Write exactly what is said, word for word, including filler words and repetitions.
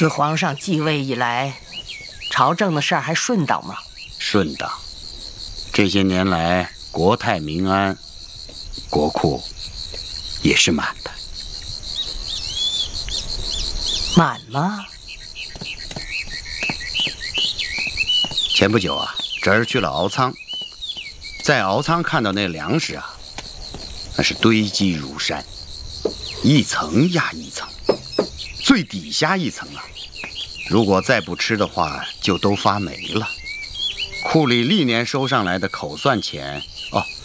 自皇上继位以来，朝政的事儿还顺当吗？ 顺当。这些年来，国泰民安，国库也是满的。 满吗？ 前不久啊，侄儿去了敖仓，在敖仓看到那粮食啊，那是堆积如山，一层压一层，最底下一层啊，如果再不吃的话，就都发霉了。库里历年收上来的口算钱，哦，